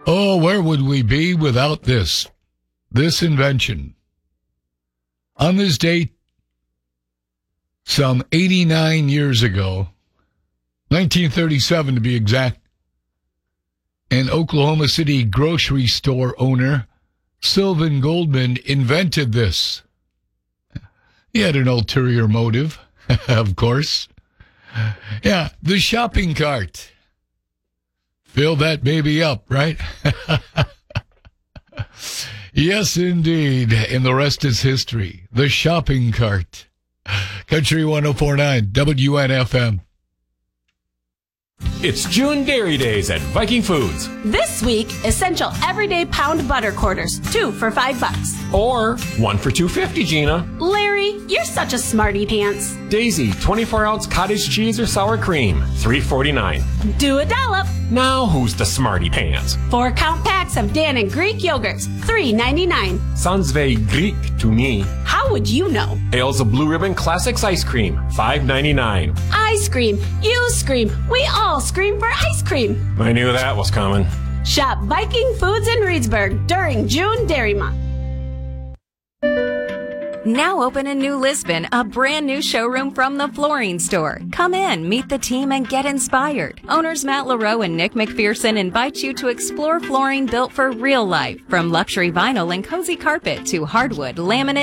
Oh, where would we be without this invention? On this date, some 89 years ago, 1937 to be exact, an Oklahoma City grocery store owner, Sylvan Goldman, invented this. He had an ulterior motive, of course. Yeah, the shopping cart. Fill that baby up, right? Yes, indeed. And the rest is history. The shopping cart. Country 104.9, WNFM. It's June Dairy Days at Viking Foods. This week, essential everyday pound butter quarters, 2 for $5. Or 1 for $2.50, Gina. Larry, you're such a smarty pants. Daisy, 24-ounce cottage cheese or sour cream, $3.49. Do a dollop. Now who's the smarty pants? 4-count packs of Dan and Greek yogurts, $3.99. Sounds very Greek to me. How would you know? Ales of Blue Ribbon Classics ice cream, $5.99. Ice cream, you scream, we all scream for ice cream. I knew that was coming. Shop Viking Foods in Reedsburg during June Dairy Month. Now open in New Lisbon, a brand new showroom from the Flooring Store. Come in, meet the team, and get inspired. Owners Matt LaRoe and Nick McPherson invite you to explore flooring built for real life. From luxury vinyl and cozy carpet to hardwood, laminate,